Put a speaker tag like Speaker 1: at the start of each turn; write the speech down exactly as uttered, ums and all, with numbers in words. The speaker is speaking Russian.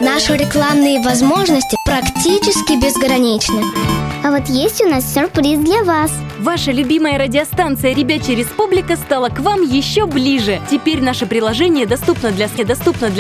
Speaker 1: Наши рекламные возможности практически безграничны.
Speaker 2: А вот есть у нас сюрприз для вас.
Speaker 3: Ваша любимая радиостанция «Ребячья Республика» стала к вам еще ближе. Теперь наше приложение доступно для, доступно для